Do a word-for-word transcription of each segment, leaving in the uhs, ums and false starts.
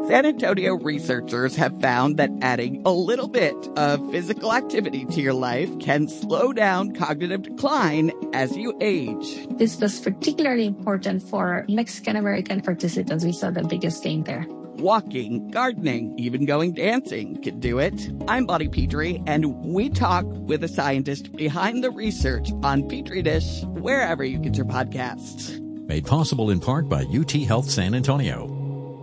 San Antonio researchers have found that adding a little bit of physical activity to your life can slow down cognitive decline as you age. This was particularly important for Mexican-American participants. We saw the biggest gain there. Walking, gardening, even going dancing can do it. I'm Bonnie Petrie, and we talk with a scientist behind the research on Petri Dish, wherever you get your podcasts. Made possible in part by U T Health San Antonio.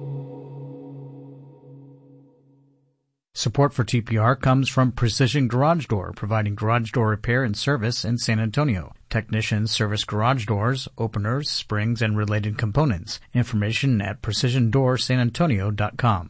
Support for T P R comes from Precision Garage Door, providing garage door repair and service in San Antonio. Technicians service garage doors, openers, springs, and related components. Information at precision door san antonio dot com.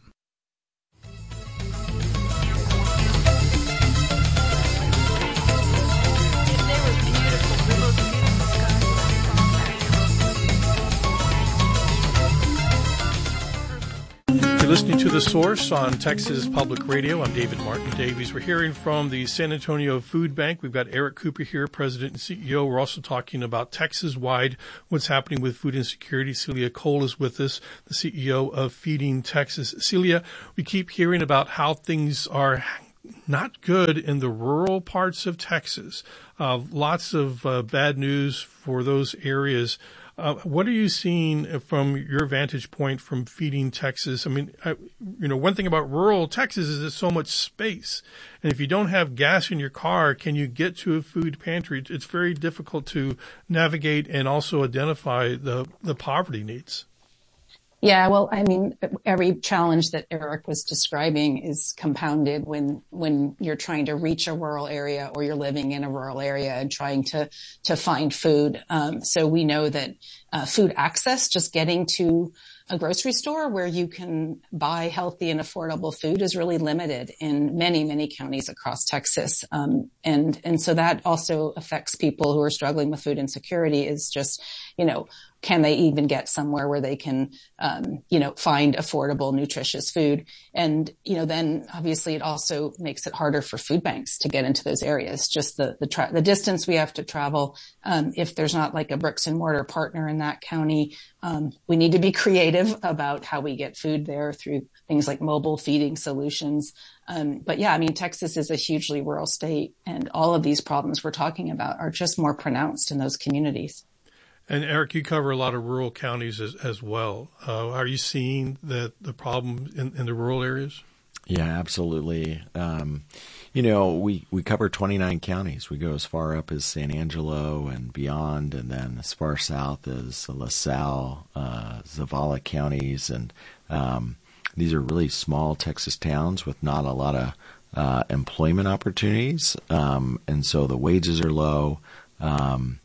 Listening to The Source on Texas Public Radio. I'm David Martin Davies. We're hearing from the San Antonio Food Bank. We've got Eric Cooper here, President and C E O. We're also talking about Texas-wide, what's happening with food insecurity. Celia Cole is with us, the C E O of Feeding Texas. Celia, we keep hearing about how things are not good in the rural parts of Texas. Uh, lots of uh, bad news for those areas. Uh, what are you seeing from your vantage point from Feeding Texas? I mean, I, you know, one thing about rural Texas is there's so much space. And if you don't have gas in your car, can you get to a food pantry? It's very difficult to navigate and also identify the, the poverty needs. Yeah, well, I mean, every challenge that Eric was describing is compounded when when you're trying to reach a rural area or you're living in a rural area and trying to to find food. Um, so we know that uh, food access, just getting to a grocery store where you can buy healthy and affordable food, is really limited in many, many counties across Texas. Um, and and so that also affects people who are struggling with food insecurity. Is just, you know, can they even get somewhere where they can, um, you know, find affordable, nutritious food? And, you know, then obviously it also makes it harder for food banks to get into those areas. Just the, the, tra- the distance we have to travel. Um, if there's not like a bricks and mortar partner in that county, um, we need to be creative about how we get food there through things like mobile feeding solutions. Um, but yeah, I mean, Texas is a hugely rural state, and all of these problems we're talking about are just more pronounced in those communities. And Eric, you cover a lot of rural counties as, as well. Uh, are you seeing that the problem in, in the rural areas? Yeah, absolutely. Um, you know, we, we cover twenty-nine counties. We go as far up as San Angelo and beyond, and then as far south as LaSalle, uh, Zavala counties. And um, these are really small Texas towns with not a lot of uh, employment opportunities. Um, and so the wages are low. Um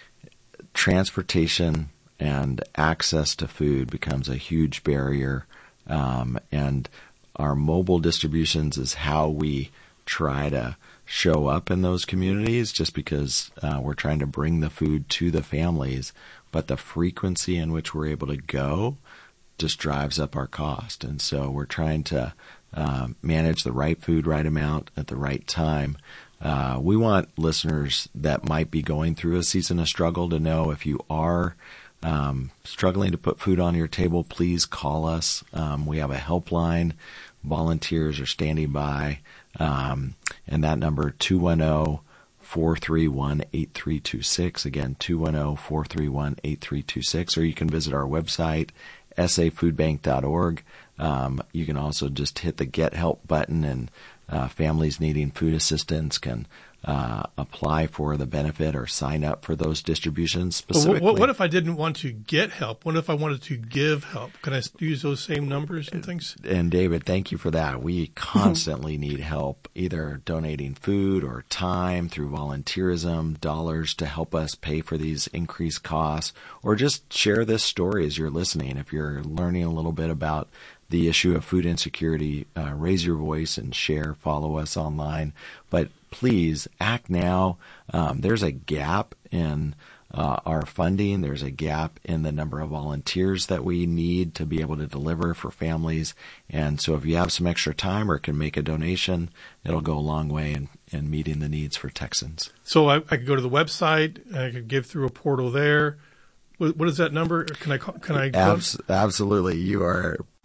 Transportation and access to food becomes a huge barrier, um, and our mobile distributions is how we try to show up in those communities, just because uh, we're trying to bring the food to the families, but the frequency in which we're able to go just drives up our cost. And so we're trying to uh, manage the right food, right amount at the right time. Uh, we want listeners that might be going through a season of struggle to know if you are um, struggling to put food on your table, please call us. Um, we have a helpline. Volunteers are standing by. Um, and that number, two one zero, four three one, eight three two six. Again, two one zero, four three one, eight three two six. Or you can visit our website, s a food bank dot org. Um, you can also just hit the Get Help button, and Uh, families needing food assistance can uh, apply for the benefit or sign up for those distributions specifically. What, what if I didn't want to get help? What if I wanted to give help? Can I use those same numbers and things? And David, thank you for that. We constantly need help, either donating food or time through volunteerism, dollars to help us pay for these increased costs, or just share this story as you're listening. If you're learning a little bit about the issue of food insecurity, uh, raise your voice and share, follow us online. But please act now. Um, there's a gap in uh, our funding. There's a gap in the number of volunteers that we need to be able to deliver for families. And so if you have some extra time or can make a donation, it'll go a long way in, in meeting the needs for Texans. So I, I could go to the website, I could give through a portal there. What, what is that number? Can I, can I? Abs- absolutely. You are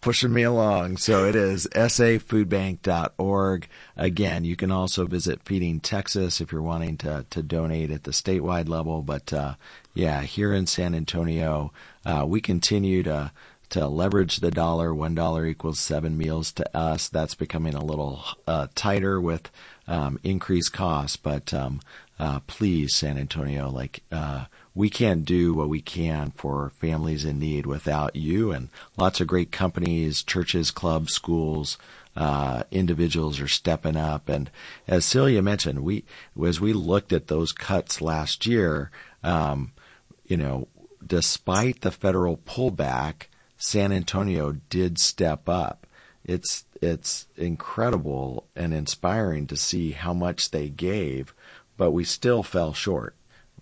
pushing me along. So it is s a food bank dot org. Again, you can also visit Feeding Texas if you're wanting to, to donate at the statewide level. But, uh, yeah, here in San Antonio, uh, we continue to to leverage the dollar. One dollar equals seven meals to us. That's becoming a little uh, tighter with um, increased costs. But um, uh, please, San Antonio, like uh, we can't do what we can for families in need without you. And lots of great companies, churches, clubs, schools, uh, individuals are stepping up. And as Celia mentioned, we as we looked at those cuts last year, um, you know, despite the federal pullback, San Antonio did step up. It's it's incredible and inspiring to see how much they gave, but we still fell short.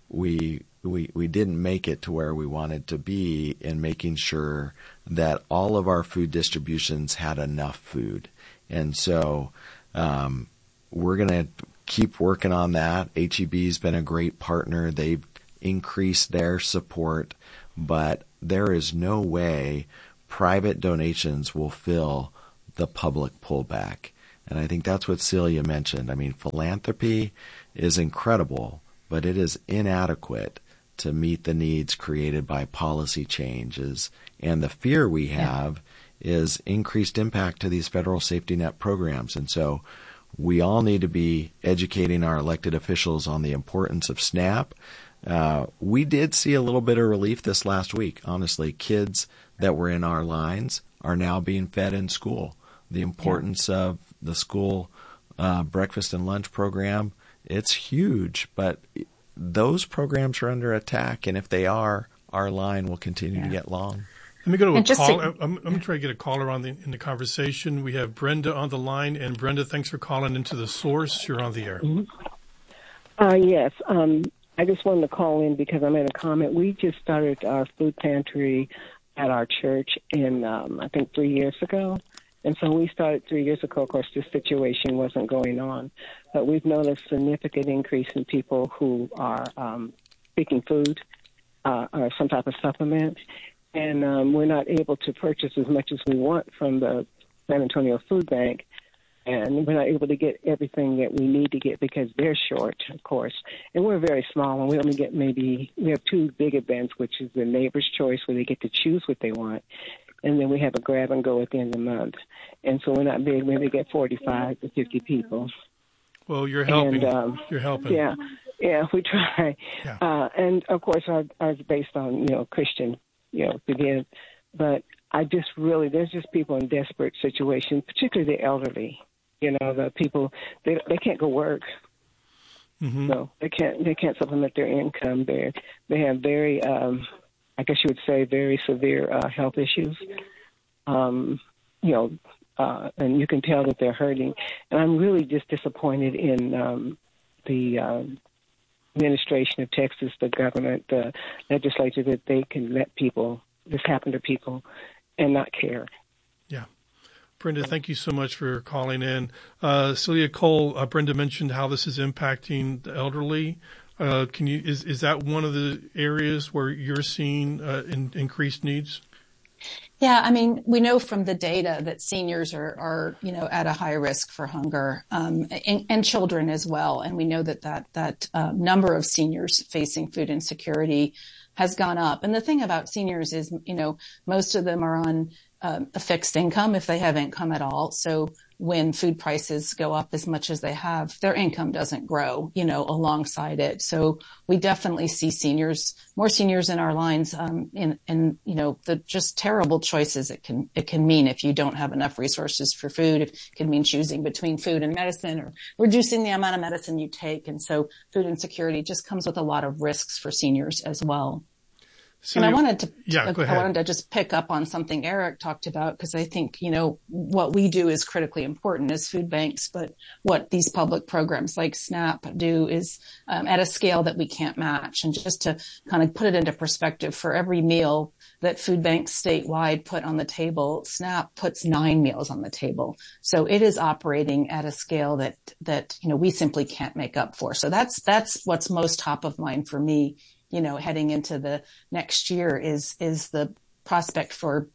We we we didn't make it to where we wanted to be in making sure that all of our food distributions had enough food. And so um, we're going to keep working on that. H E B's been a great partner. They've increased their support, but there is no way private donations will fill the public pullback. And I think that's what Celia mentioned. I mean, philanthropy is incredible, but it is inadequate to meet the needs created by policy changes. And the fear we have yeah. is increased impact to these federal safety net programs. And so we all need to be educating our elected officials on the importance of SNAP. Uh, we did see a little bit of relief this last week. Honestly, kids that were in our lines are now being fed in school. The importance yeah. of the school uh, breakfast and lunch program, it's huge, but those programs are under attack, and if they are, our line will continue yeah. to get long. Let me go to a call. To, I'm, I'm going to try to get a caller on the in the conversation. We have Brenda on the line, and Brenda, thanks for calling into The Source. You're on the air. Mm-hmm. Uh, yes. Um, I just wanted to call in because I made a comment. We just started our food pantry at our church in, um, I think, three years ago. And so we started three years ago. Of course, this situation wasn't going on. But we've noticed a significant increase in people who are um, seeking food uh, or some type of supplement. And um, we're not able to purchase as much as we want from the San Antonio Food Bank. And we're not able to get everything that we need to get because they're short, of course. And we're very small, and we only get maybe, we have two big events, which is the Neighbor's Choice, where they get to choose what they want. And then we have a grab and go at the end of the month. And so we're not big, maybe get forty-five to fifty people. Well, you're helping. And, um, you're helping. Yeah, yeah, we try. Yeah. Uh, and, of course, our, ours is based on, you know, Christian, you know, to give. But I just really, there's just people in desperate situations, particularly the elderly. You know, the people, they they can't go work. Mm-hmm. So they can't they can't supplement their income. They they have very, um, I guess you would say, very severe uh, health issues. Um, you know, uh, and you can tell that they're hurting. And I'm really just disappointed in um, the um, administration of Texas, the government, the legislature, that they can let people, this happen to people and not care. Yeah. Brenda, thank you so much for calling in. Uh, Celia Cole, uh, Brenda mentioned how this is impacting the elderly. Uh, can you is is that one of the areas where you're seeing uh, in, increased needs? Yeah, I mean, we know from the data that seniors are, are you know, at a high risk for hunger, um, and, and children as well. And we know that that that uh, number of seniors facing food insecurity has gone up. And the thing about seniors is, you know, most of them are on Um, a fixed income if they have income at all. So when food prices go up as much as they have, their income doesn't grow, you know, alongside it. So we definitely see seniors, more seniors in our lines, um, in, in, you know, the just terrible choices it can, it can mean if you don't have enough resources for food. It can mean choosing between food and medicine or reducing the amount of medicine you take. And so food insecurity just comes with a lot of risks for seniors as well. So and I wanted to, yeah, I wanted to just pick up on something Eric talked about, because I think, you know, what we do is critically important as food banks, but what these public programs like SNAP do is um, at a scale that we can't match. And just to kind of put it into perspective, for every meal that food banks statewide put on the table, SNAP puts nine meals on the table. So it is operating at a scale that, that, you know, we simply can't make up for. So that's, that's what's most top of mind for me, you know, heading into the next year is, is the prospect for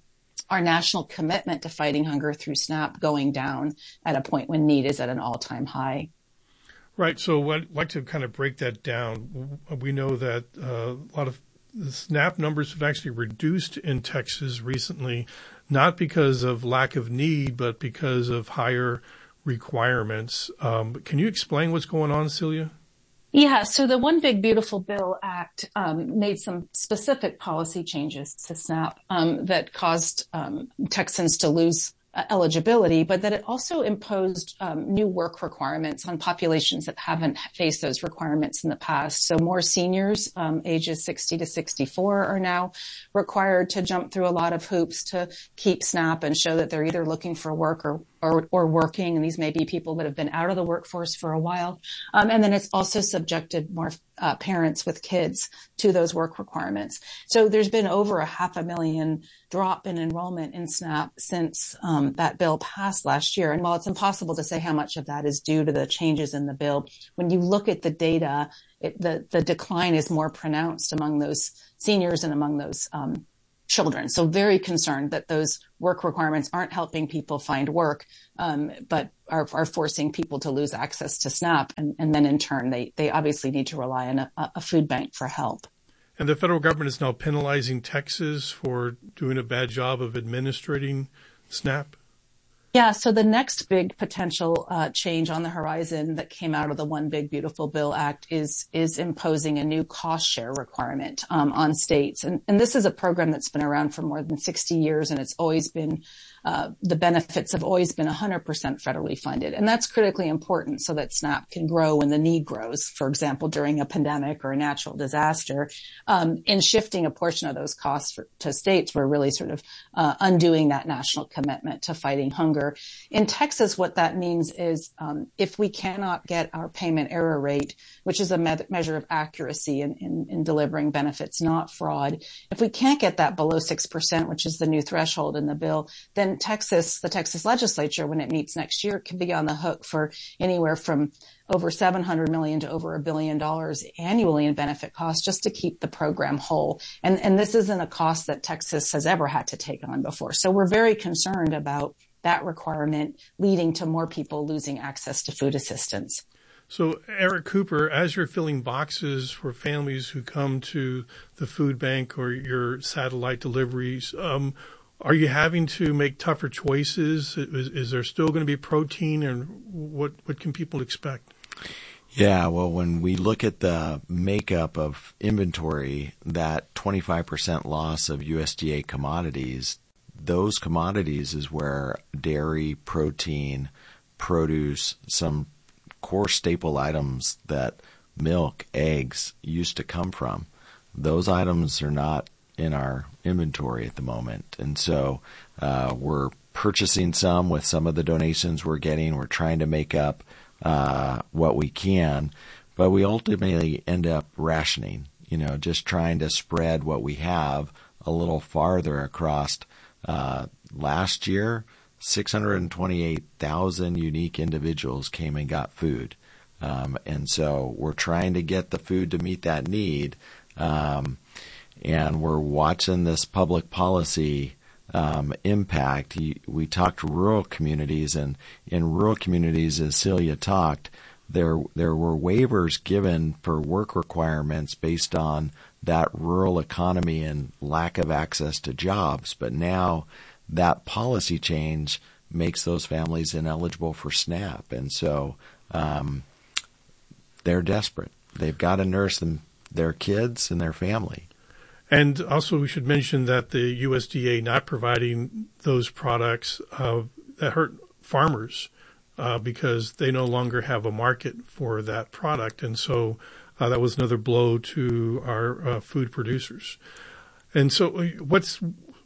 our national commitment to fighting hunger through SNAP going down at a point when need is at an all-time high. Right. So I'd like to kind of break that down. We know that uh, a lot of the SNAP numbers have actually reduced in Texas recently, not because of lack of need, but because of higher requirements. Um, can you explain what's going on, Celia? Yeah, so the One Big Beautiful Bill Act um, made some specific policy changes to SNAP um, that caused um, Texans to lose uh, eligibility, but that it also imposed um, new work requirements on populations that haven't faced those requirements in the past. So more seniors, um, ages sixty to sixty-four, are now required to jump through a lot of hoops to keep SNAP and show that they're either looking for work or Or, or working, and these may be people that have been out of the workforce for a while. Um, and then it's also subjected more uh, parents with kids to those work requirements. So there's been over a half a million drop in enrollment in SNAP since um, that bill passed last year. And while it's impossible to say how much of that is due to the changes in the bill, when you look at the data, it, the, the decline is more pronounced among those seniors and among those um children. So very concerned that those work requirements aren't helping people find work, um, but are, are forcing people to lose access to SNAP. And, and then in turn, they, they obviously need to rely on a, a food bank for help. And the federal government is now penalizing Texas for doing a bad job of administrating SNAP? Yeah, so the next big potential uh, change on the horizon that came out of the One Big Beautiful Bill Act is is imposing a new cost share requirement um, on states. And, and this is a program that's been around for more than sixty years, and it's always been uh, the benefits have always been one hundred percent federally funded. And that's critically important so that SNAP can grow when the need grows, for example, during a pandemic or a natural disaster. Um, in shifting a portion of those costs for, to states, we're really sort of uh, undoing that national commitment to fighting hunger. In Texas, what that means is um, if we cannot get our payment error rate, which is a me- measure of accuracy in, in, in delivering benefits, not fraud, if we can't get that below six percent, which is the new threshold in the bill, then Texas, the Texas legislature, when it meets next year, can be on the hook for anywhere from over seven hundred million dollars to over a billion dollars annually in benefit costs just to keep the program whole. And, and this isn't a cost that Texas has ever had to take on before. So we're very concerned about that requirement leading to more people losing access to food assistance. So, Eric Cooper, as you're filling boxes for families who come to the food bank or your satellite deliveries, um, are you having to make tougher choices? Is, is there still going to be protein, and what, what can people expect? Yeah, well, when we look at the makeup of inventory, that twenty-five percent loss of U S D A commodities, those commodities is where dairy, protein, produce, some core staple items that milk, eggs used to come from. Those items are not in our inventory at the moment. And so uh, we're purchasing some with some of the donations we're getting. We're trying to make up uh, what we can, but we ultimately end up rationing, you know, just trying to spread what we have a little farther across. Uh, last year, six hundred twenty-eight thousand unique individuals came and got food. Um, and so we're trying to get the food to meet that need. Um, and we're watching this public policy um, impact. We talked to rural communities, and in rural communities, as Celia talked, there there were waivers given for work requirements based on that rural economy and lack of access to jobs. But now that policy change makes those families ineligible for SNAP. And so um, they're desperate. They've got to nurse them, their kids and their family. And also we should mention that the U S D A not providing those products uh, that hurt farmers uh, because they no longer have a market for that product. And so Uh, that was another blow to our uh, food producers. And so what's,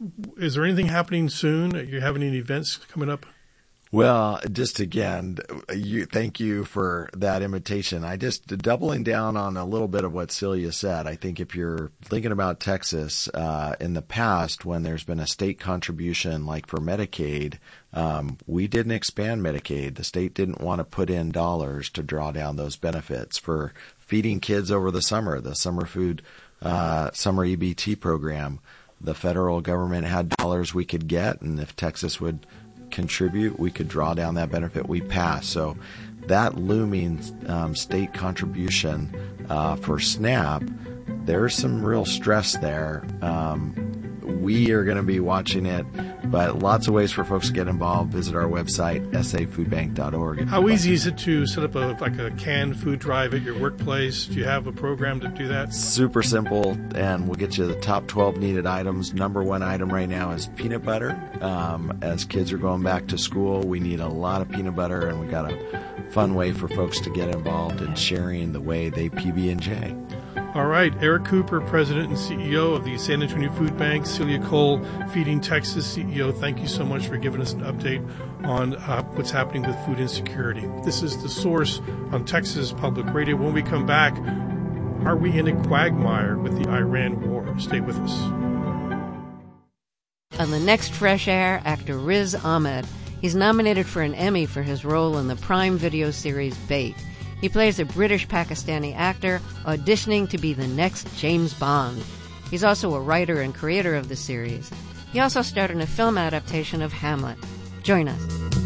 is there anything happening soon? Are you having any events coming up? Well, just again, you, thank you for that invitation. I just doubling down on a little bit of what Celia said. I think if you're thinking about Texas, uh, in the past, when there's been a state contribution like for Medicaid, um, we didn't expand Medicaid. The state didn't want to put in dollars to draw down those benefits for feeding kids over the summer, the summer food, uh, summer E B T program. the federal government had dollars we could get, and if Texas would contribute, we could draw down that benefit. We passed. So that looming um, state contribution uh, for SNAP, there's some real stress there. Um, we are going to be watching it, but lots of ways for folks to get involved. Visit our website, s a food bank dot org. How easy is it to set up a like a canned food drive at your workplace? Do you have a program to do that? Super simple, and we'll get you the top twelve needed items. Number one item right now is peanut butter. Um, as kids are going back to school, we need a lot of peanut butter, and we got a fun way for folks to get involved in sharing the way they P B and J. All right, Eric Cooper, President and C E O of the San Antonio Food Bank, Celia Cole, Feeding Texas C E O, thank you so much for giving us an update on uh, what's happening with food insecurity. This is The Source on Texas Public Radio. When we come back, are we in a quagmire with the Iran war? Stay with us. On the next Fresh Air, actor Riz Ahmed. He's nominated for an Emmy for his role in the Prime Video series Bait. He plays a British-Pakistani actor auditioning to be the next James Bond. He's also a writer and creator of the series. He also starred in a film adaptation of Hamlet. Join us.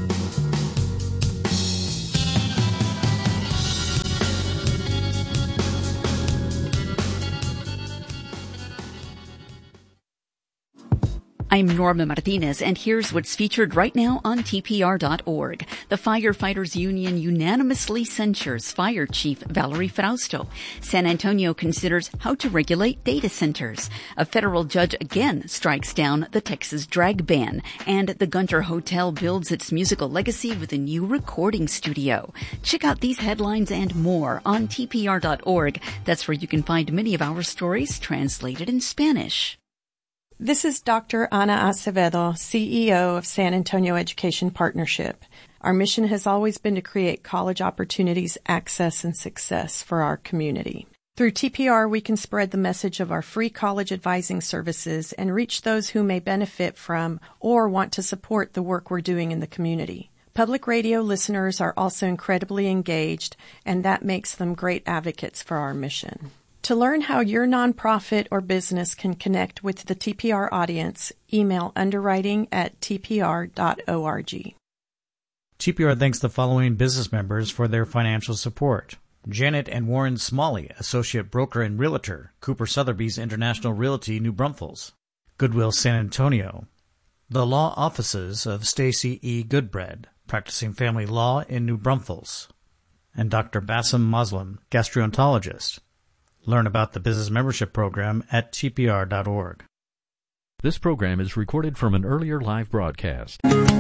I'm Norma Martinez, and here's what's featured right now on T P R dot org. The Firefighters Union unanimously censures Fire Chief Valerie Frausto. San Antonio considers how to regulate data centers. A federal judge again strikes down the Texas drag ban. And the Gunter Hotel builds its musical legacy with a new recording studio. Check out these headlines and more on T P R dot org. That's where you can find many of our stories translated in Spanish. This is Doctor Ana Acevedo, C E O of San Antonio Education Partnership. Our mission has always been to create college opportunities, access, and success for our community. Through T P R, we can spread the message of our free college advising services and reach those who may benefit from or want to support the work we're doing in the community. Public radio listeners are also incredibly engaged, and that makes them great advocates for our mission. To learn how your nonprofit or business can connect with the T P R audience, email underwriting at t p r dot org. T P R thanks the following business members for their financial support. Janet and Warren Smalley, Associate Broker and Realtor, Cooper Sotheby's International Realty, New Braunfels. Goodwill San Antonio. The Law Offices of Stacy E. Goodbread, practicing family law in New Braunfels. And Doctor Bassem Muslim, gastroenterologist. Learn about the business membership program at t p r dot org. This program is recorded from an earlier live broadcast.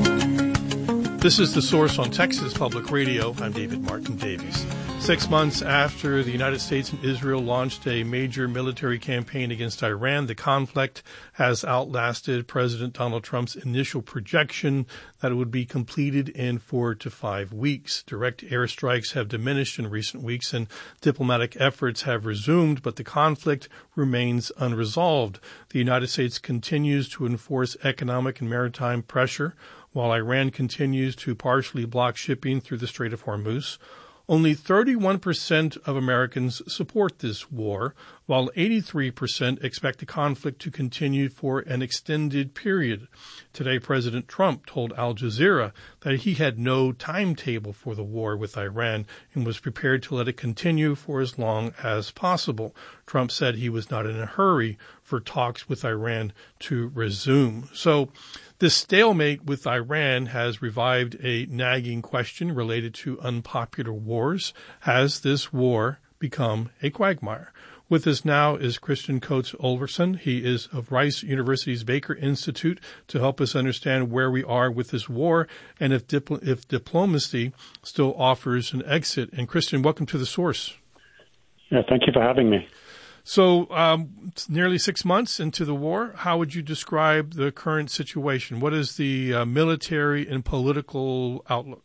This is The Source on Texas Public Radio. I'm David Martin Davies. Six months after the United States and Israel launched a major military campaign against Iran, the conflict has outlasted President Donald Trump's initial projection that it would be completed in four to five weeks. Direct airstrikes have diminished in recent weeks and diplomatic efforts have resumed, but the conflict remains unresolved. The United States continues to enforce economic and maritime pressure, while Iran continues to partially block shipping through the Strait of Hormuz. Only thirty-one percent of Americans support this war, while eighty-three percent expect the conflict to continue for an extended period. Today, President Trump told Al Jazeera that he had no timetable for the war with Iran and was prepared to let it continue for as long as possible. Trump said he was not in a hurry for talks with Iran to resume. So, this stalemate with Iran has revived a nagging question related to unpopular wars. Has this war become a quagmire? With us now is Christian Coates Olverson. He is of Rice University's Baker Institute to help us understand where we are with this war and if, dipl- if diplomacy still offers an exit. And Christian, welcome to The Source. Yeah, thank you for having me. So um, it's nearly six months into the war. How would you describe the current situation? What is the uh, military and political outlook?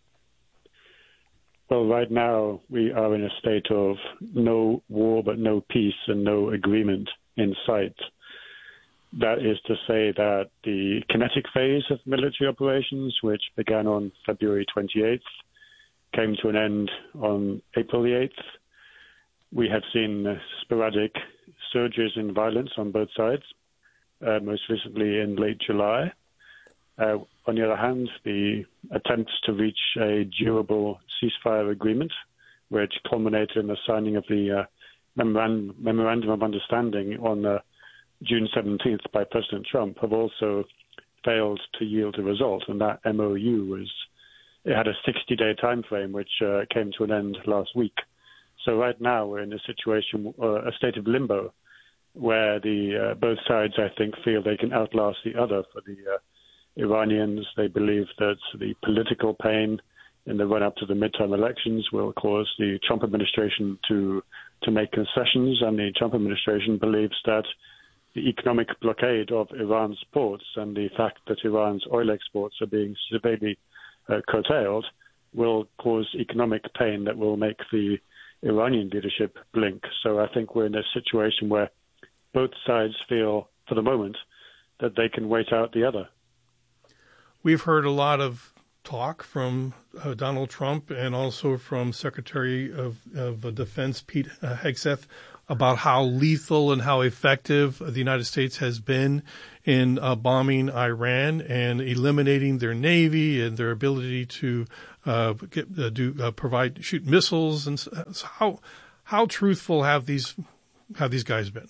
Well, right now we are in a state of no war but no peace and no agreement in sight. That is to say that the kinetic phase of military operations, which began on February twenty-eighth, came to an end on April the eighth. We have seen sporadic surges in violence on both sides. uh, most recently in late July. Uh, on the other hand, the attempts to reach a durable ceasefire agreement, which culminated in the signing of the uh, memorandum, memorandum of understanding on uh, June seventeenth by President Trump, have also failed to yield a result. And that M O U was, it had a sixty-day time frame, which uh, came to an end last week. So right now we're in a situation, uh, a state of limbo, where the uh, both sides, I think, feel they can outlast the other. For the uh, Iranians, they believe that the political pain in the run-up to the midterm elections will cause the Trump administration to to make concessions, and the Trump administration believes that the economic blockade of Iran's ports and the fact that Iran's oil exports are being severely uh, curtailed will cause economic pain that will make the Iranian leadership blink. So I think we're in a situation where both sides feel, for the moment, that they can wait out the other. We've heard a lot of talk from uh, Donald Trump and also from Secretary of, of Defense Pete uh, Hegseth about how lethal and how effective the United States has been in uh, bombing Iran and eliminating their navy and their ability to uh, get, uh, do uh, provide shoot missiles. And so how how truthful have these have these guys been?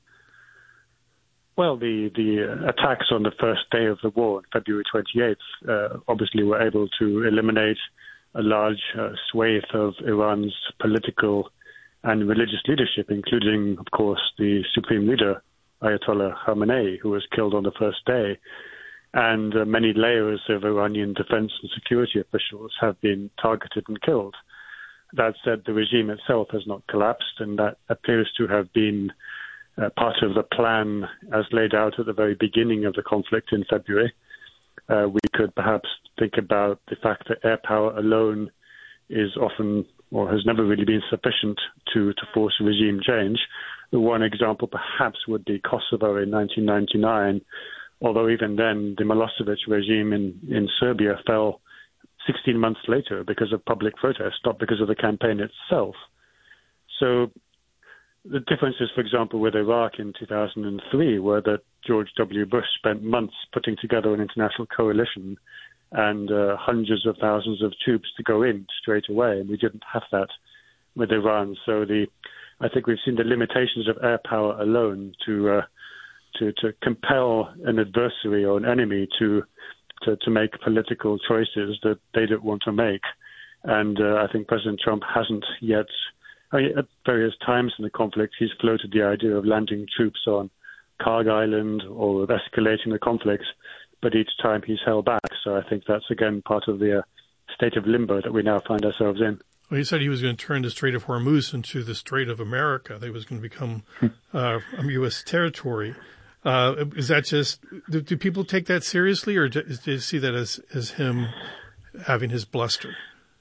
Well, the, the attacks on the first day of the war, on February twenty-eighth, uh, obviously were able to eliminate a large uh, swathe of Iran's political and religious leadership, including, of course, the supreme leader, Ayatollah Khamenei, who was killed on the first day. And uh, many layers of Iranian defense and security officials have been targeted and killed. That said, the regime itself has not collapsed, and that appears to have been uh, part of the plan as laid out at the very beginning of the conflict in February. Uh, we could perhaps think about the fact that air power alone is often or has never really been sufficient to, to force a regime change. The one example perhaps would be Kosovo in nineteen ninety-nine, although even then the Milosevic regime in, in Serbia fell sixteen months later because of public protest, not because of the campaign itself. So the differences, for example, with Iraq in two thousand three were that George W. Bush spent months putting together an international coalition and uh, hundreds of thousands of troops to go in straight away, and we didn't have that with Iran. So the, I think we've seen the limitations of air power alone to uh, to, to compel an adversary or an enemy to, to to make political choices that they don't want to make. And uh, I think President Trump hasn't yet, I mean, at various times in the conflict, he's floated the idea of landing troops on Karg Island or of escalating the conflict, but each time he's held back. So I think that's, again, part of the uh, state of limbo that we now find ourselves in. Well, he said he was going to turn the Strait of Hormuz into the Strait of America. That was going to become uh, U S territory. Uh, is that just, do, do people take that seriously, or do, do you see that as, as him having his bluster?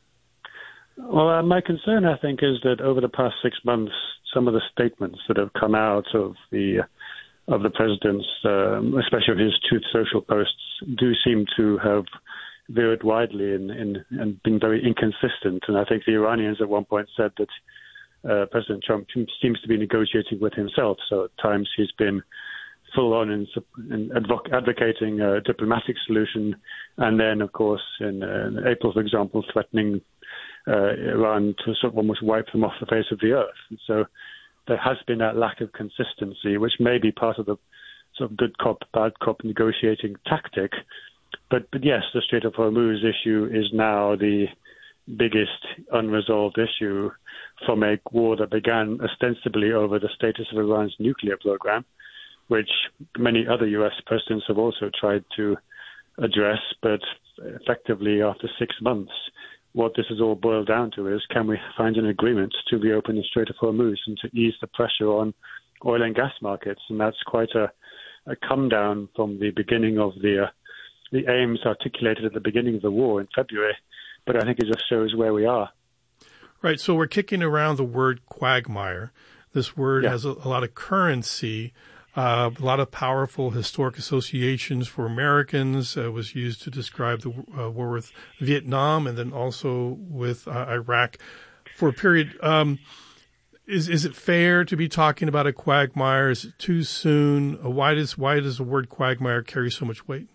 Well, uh, my concern, I think, is that over the past six months, some of the statements that have come out of the of the president's, um, especially of his Truth Social posts, do seem to have veered widely and, and, and been very inconsistent. And I think the Iranians at one point said that uh, President Trump seems to be negotiating with himself. So at times he's been full on in, in advoc- advocating a diplomatic solution, and then, of course, in, uh, in April, for example, threatening uh, Iran to sort of almost wipe them off the face of the earth. And so there has been that lack of consistency, which may be part of the sort of good cop, bad cop negotiating tactic. But, but yes, the Strait of Hormuz issue is now the biggest unresolved issue from a war that began ostensibly over the status of Iran's nuclear program, which many other U S presidents have also tried to address. But effectively, after six months, what this has all boiled down to is, can we find an agreement to reopen the Strait of Hormuz and to ease the pressure on oil and gas markets? And that's quite a, a come down from the beginning of the uh, the aims articulated at the beginning of the war in February. But I think it just shows where we are. Right. So we're kicking around the word quagmire. This word yeah. has a, a lot of currency, uh, a lot of powerful historic associations for Americans. Uh, it was used to describe the uh, war with Vietnam and then also with uh, Iraq for a period. Um, is is it fair to be talking about a quagmire? Is it too soon? Why does why does the word quagmire carry so much weight?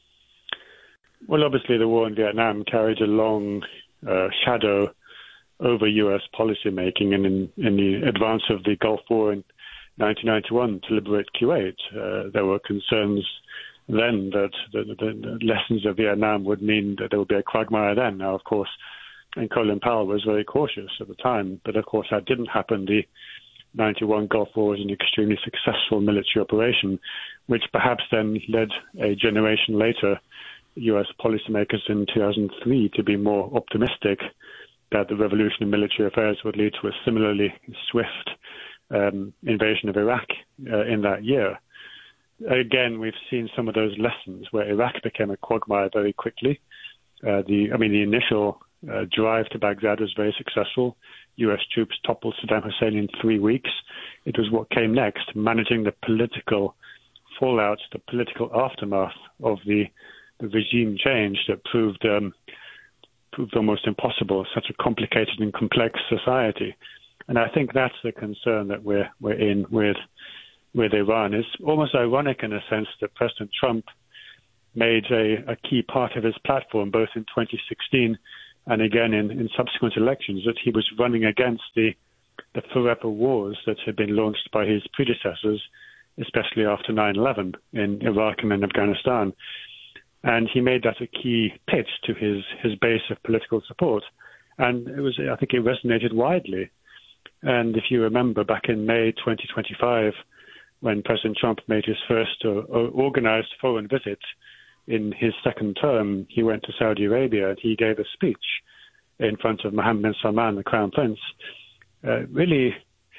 Well, obviously, the war in Vietnam carried a long uh, shadow over U S policymaking, and in, in the advance of the Gulf War in nineteen ninety-one to liberate Kuwait, uh, there were concerns then that the, the, the lessons of Vietnam would mean that there would be a quagmire then. Now, of course, and Colin Powell was very cautious at the time, but of course that didn't happen. The ninety-one Gulf War was an extremely successful military operation, which perhaps then led a generation later U S policymakers in two thousand three to be more optimistic that the revolution in military affairs would lead to a similarly swift um, invasion of Iraq uh, in that year. Again, we've seen some of those lessons where Iraq became a quagmire very quickly. Uh, the, I mean, the initial uh, drive to Baghdad was very successful. U S troops toppled Saddam Hussein in three weeks. It was what came next, managing the political fallout, the political aftermath of the, the regime change that proved um, proved almost impossible. Such a complicated and complex society, and I think that's the concern that we're we're in with. with Iran. It's almost ironic in a sense that President Trump made a, a key part of his platform, both in twenty sixteen and again in, in subsequent elections, that he was running against the, the forever wars that had been launched by his predecessors, especially after nine eleven in Iraq and in Afghanistan. And he made that a key pitch to his, his base of political support. And it was, I think it resonated widely. And if you remember, back in May twenty twenty-five, when President Trump made his first uh, organized foreign visit in his second term, he went to Saudi Arabia and he gave a speech in front of Mohammed bin Salman, the Crown Prince, uh, really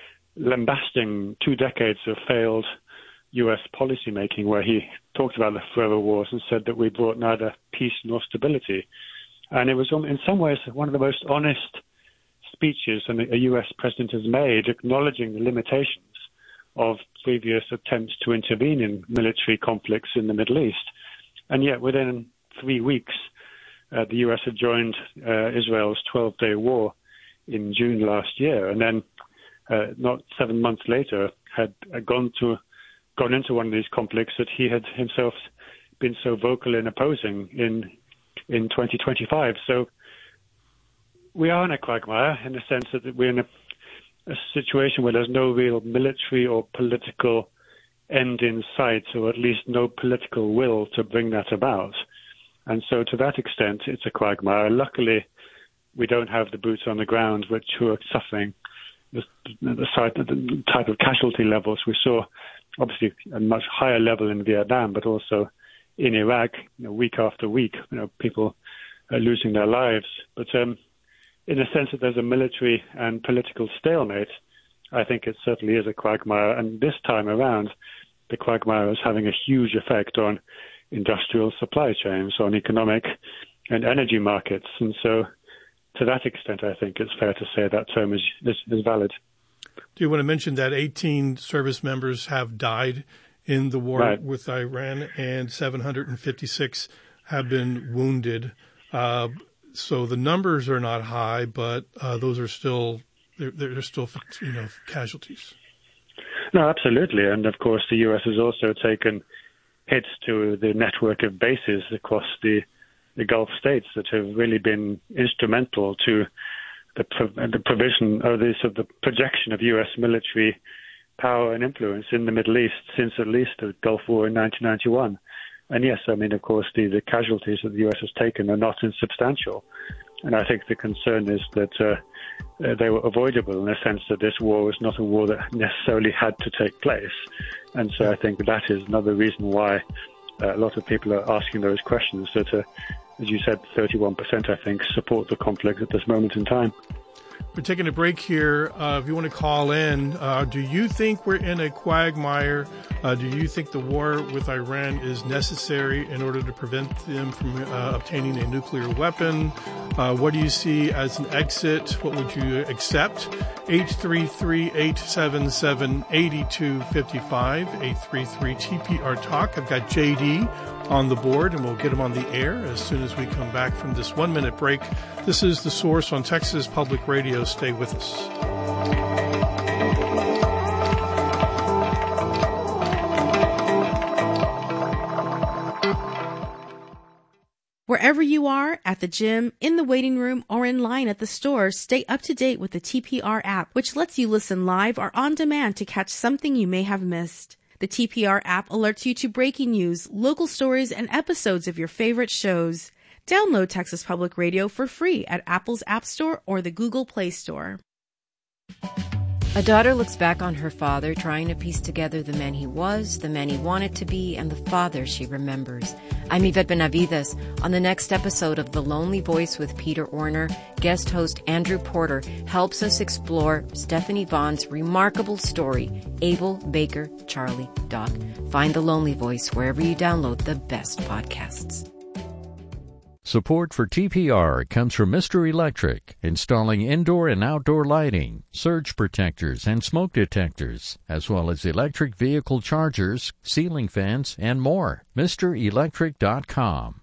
lambasting two decades of failed U S policymaking, where he talked about the forever wars and said that we brought neither peace nor stability. And it was in some ways one of the most honest speeches a U S president has made, acknowledging the limitations of previous attempts to intervene in military conflicts in the Middle East. And yet within three weeks, uh, the U S had joined uh, Israel's twelve-day war in June last year, and then uh, not seven months later had uh, gone to gone into one of these conflicts that he had himself been so vocal in opposing in in twenty twenty-five. So we are in a quagmire in the sense that we're in a a situation where there's no real military or political end in sight, or at least no political will to bring that about. And so to that extent, it's a quagmire. Luckily, we don't have the boots on the ground which who are suffering the, the, side, the type of casualty levels we saw, obviously a much higher level in Vietnam, but also in Iraq, you know, week after week, you know, people are losing their lives. But um, in the sense that there's a military and political stalemate, I think it certainly is a quagmire. And this time around, the quagmire is having a huge effect on industrial supply chains, on economic and energy markets. And so to that extent, I think it's fair to say that term is, is, is valid. Do you want to mention that eighteen service members have died in the war right. with Iran, and seven hundred fifty-six have been wounded? Uh, So the numbers are not high, but uh, those are still they're, they're still you know casualties. No, absolutely, and of course the U S has also taken hits to the network of bases across the the Gulf states that have really been instrumental to the the provision or the sort of the projection of U S military power and influence in the Middle East since at least the Gulf War in nineteen ninety-one. And yes, I mean, of course, the, the casualties that the U S has taken are not insubstantial. And I think the concern is that uh, they were avoidable in the sense that this war was not a war that necessarily had to take place. And so I think that is another reason why uh, a lot of people are asking those questions that, uh, as you said, thirty-one percent, I think, support the conflict at this moment in time. We're taking a break here. Uh, if you want to call in, uh, do you think we're in a quagmire? Uh, do you think the war with Iran is necessary in order to prevent them from uh, obtaining a nuclear weapon? Uh, what do you see as an exit? What would you accept? eight three three, eight seven seven, eight two five five, eight three three T P R Talk. I've got J D on the board, and we'll get him on the air as soon as we come back from this one-minute break. This is The Source on Texas Public Radio. Stay with us. Wherever you are, at the gym, in the waiting room, or in line at the store, stay up to date with the T P R app, which lets you listen live or on demand to catch something you may have missed. The T P R app alerts you to breaking news, local stories, and episodes of your favorite shows. Download Texas Public Radio for free at Apple's App Store or the Google Play Store. A daughter looks back on her father, trying to piece together the man he was, the man he wanted to be, and the father she remembers. I'm Yvette Benavides. On the next episode of The Lonely Voice with Peter Orner, guest host Andrew Porter helps us explore Stephanie Vaughn's remarkable story, Abel Baker Charlie Doc. Find The Lonely Voice wherever you download the best podcasts. Support for T P R comes from Mister Electric, installing indoor and outdoor lighting, surge protectors, and smoke detectors, as well as electric vehicle chargers, ceiling fans, and more. Mister Electric dot com.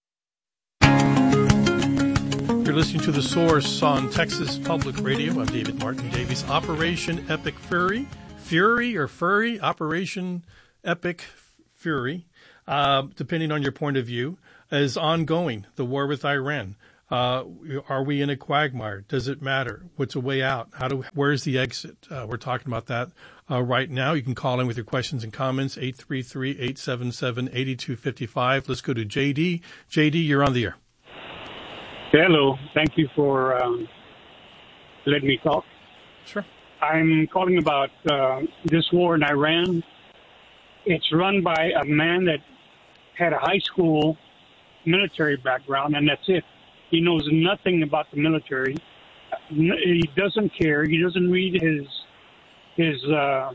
You're listening to The Source on Texas Public Radio. I'm David Martin Davies. Operation Epic Fury, Fury or Furry, Operation Epic Fury, uh, depending on your point of view, is ongoing. The war with Iran. Uh, are we in a quagmire? Does it matter? What's a way out? How do? Where's the exit? Uh, we're talking about that uh, right now. You can call in with your questions and comments, eight three three, eight seven seven, eight two five five. Let's go to J D. J D, you're on the air. Hello. Thank you for um, letting me talk. Sure. I'm calling about uh, this war in Iran. It's run by a man that had a high school military background, and that's it. He knows nothing about the military. He doesn't care. He doesn't read his his uh,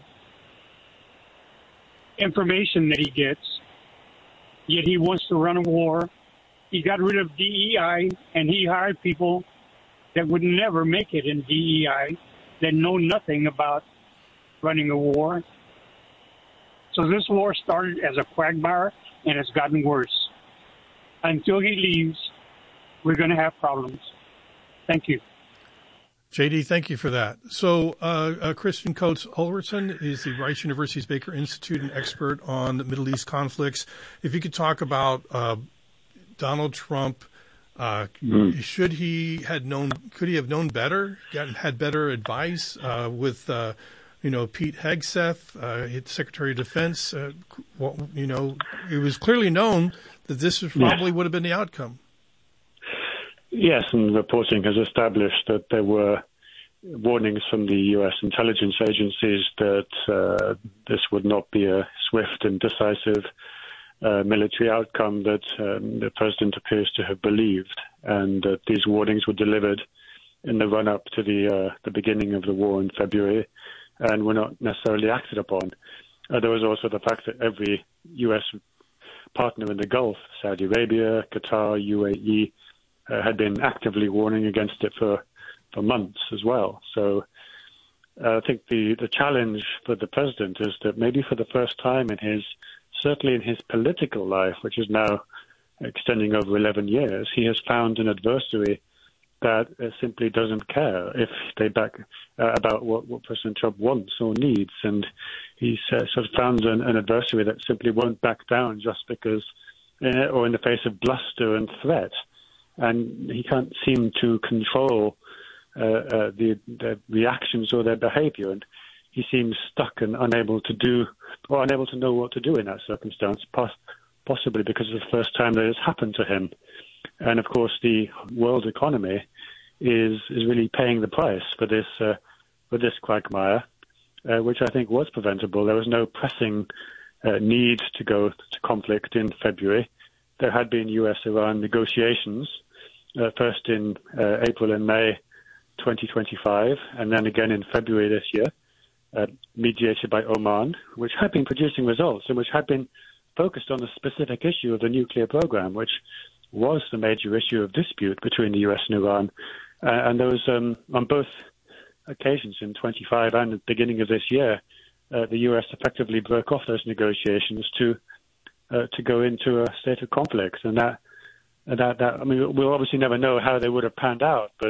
information that he gets. Yet he wants to run a war. He got rid of D E I, and he hired people that would never make it in D E I, that know nothing about running a war. So this war started as a quagmire, and it's gotten worse. Until he leaves, we're going to have problems. Thank you. J D, thank you for that. So uh, uh, Christian Coates Ulverson is the Rice University's Baker Institute and expert on Middle East conflicts. If you could talk about uh, Donald Trump, uh, mm. should he had known, could he have known better, gotten, had better advice uh, with, uh, you know, Pete Hegseth, uh, Secretary of Defense? Uh, well, you know, it was clearly known that this probably yes. would have been the outcome. Yes, and reporting has established that there were warnings from the U S intelligence agencies that uh, this would not be a swift and decisive uh, military outcome that um, the president appears to have believed, and that these warnings were delivered in the run-up to the uh, the beginning of the war in February, and were not necessarily acted upon. Uh, there was also the fact that every U S partner in the Gulf, Saudi Arabia, Qatar, U A E, uh, had been actively warning against it for, for months as well. So uh, I think the, the challenge for the president is that maybe for the first time in his, certainly in his political life, which is now extending over eleven years, he has found an adversary that uh, simply doesn't care if they back uh, about what, what President Trump wants or needs. And he's uh, sort of found an, an adversary that simply won't back down just because, uh, or in the face of bluster and threat. And he can't seem to control uh, uh, the, their reactions or their behavior. And he seems stuck and unable to do, or unable to know what to do in that circumstance, poss- possibly because it's the first time that it's happened to him. And of course, the world economy is is really paying the price for this uh, for this quagmire, uh, which I think was preventable. There was no pressing uh, need to go to conflict in February. There had been U S Iran negotiations, uh, first in uh, April and May twenty twenty-five, and then again in February this year, uh, mediated by Oman, which had been producing results and which had been focused on the specific issue of the nuclear program, which was the major issue of dispute between the U S and Iran. Uh, and there was, um, on both occasions in twenty-five and at the beginning of this year, uh, the U S effectively broke off those negotiations to uh, to go into a state of conflict. And that, that, that, I mean, we'll obviously never know how they would have panned out, but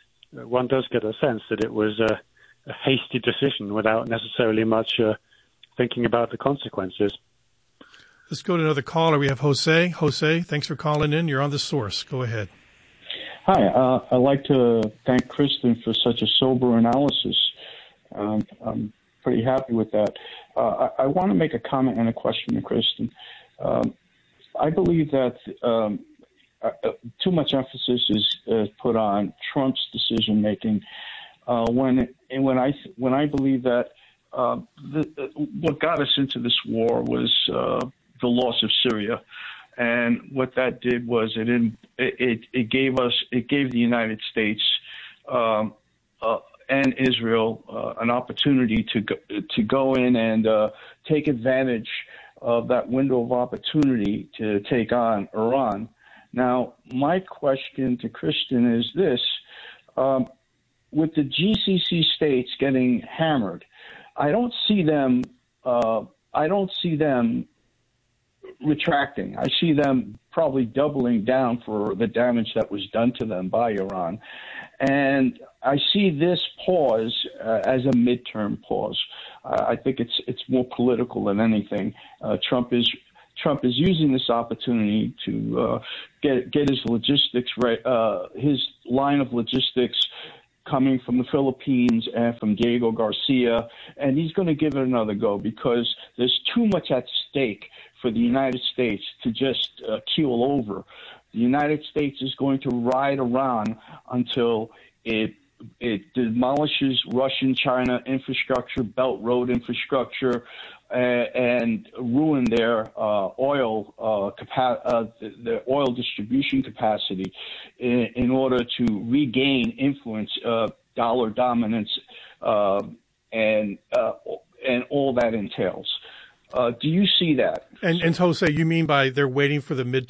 one does get a sense that it was a, a hasty decision without necessarily much uh, thinking about the consequences. Let's go to another caller. We have Jose. Jose, thanks for calling in. You're on The Source. Go ahead. Hi. Uh, I'd like to thank Kristen for such a sober analysis. Um, I'm pretty happy with that. Uh, I, I want to make a comment and a question to Kristen. Um, I believe that um, uh, too much emphasis is uh, put on Trump's decision making uh, when and when I when I believe that uh, the, what got us into this war was uh, the loss of Syria, and what that did was it in, it it gave us it gave the United States um, uh, and Israel uh, an opportunity to go, to go in and uh, take advantage of that window of opportunity to take on Iran. Now, my question to Kristen is this: um, with the G C C states getting hammered, I don't see them. Uh, I don't see them retracting. I see them probably doubling down for the damage that was done to them by Iran. And I see this pause uh, as a midterm pause. Uh, I think it's it's more political than anything. Uh, Trump is Trump is using this opportunity to uh, get get his logistics right, uh, his line of logistics coming from the Philippines and from Diego Garcia, and he's going to give it another go because there's too much at stake for the United States to just uh, keel over. The United States is going to ride Iran until it it demolishes Russian China infrastructure, Belt Road infrastructure, uh, and ruin their uh, oil uh, capa- uh, their oil distribution capacity in, in order to regain influence, uh, dollar dominance, uh, and uh, and all that entails. Uh, do you see that? And, and Jose, you mean by they're waiting for the midterm